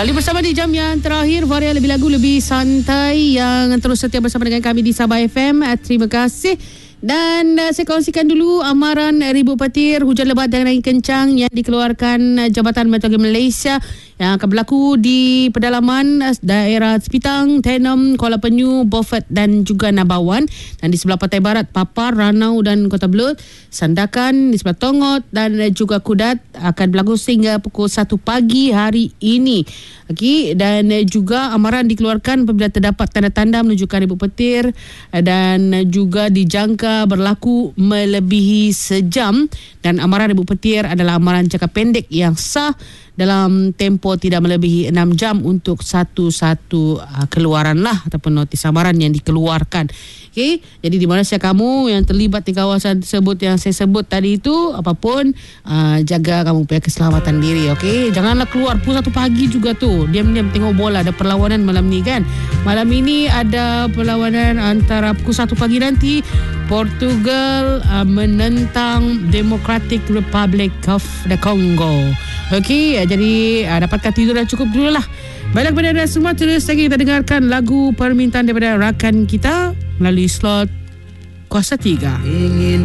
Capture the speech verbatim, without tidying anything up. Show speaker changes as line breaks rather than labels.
Kembali bersama di jam yang terakhir, Varia lebih lagu lebih santai yang terus setia bersama dengan kami di Sabah F M. Terima kasih. Dan uh, saya kongsikan dulu amaran ribu petir hujan lebat dan angin kencang yang dikeluarkan uh, Jabatan Meteorologi Malaysia yang akan berlaku di pedalaman uh, daerah Sepitang, Tenom, Kuala Penyu, Beaufort dan juga Nabawan. Dan di sebelah pantai barat Papar, Ranau dan Kota Belud, Sandakan, di sebelah Tongot dan uh, juga Kudat akan berlaku sehingga pukul satu pagi hari ini. Okay, dan uh, juga amaran dikeluarkan apabila terdapat tanda-tanda menunjukkan ribu petir uh, dan uh, juga dijangka berlaku melebihi sejam. Dan amaran ribu petir adalah amaran jangka pendek yang sah dalam tempoh tidak melebihi enam jam untuk satu-satu uh, keluaran lah ataupun notis amaran yang dikeluarkan. Okey, jadi di mana saja kamu yang terlibat di kawasan tersebut yang saya sebut tadi itu, apapun uh, jaga kamu punya keselamatan diri. Okey, janganlah keluar pukul satu pagi juga tu diam-diam tengok bola. Ada perlawanan malam ni kan. Malam ini ada perlawanan antara pukul satu pagi nanti Portugal uh, menentang Democratic Republic of the Congo. Okey, jadi uh, dapatkan tidur dan cukup dulu lah. Baiklah kepada anda semua, terus lagi kita dengarkan lagu permintaan daripada rakan kita melalui slot Kuasa tiga. Ingin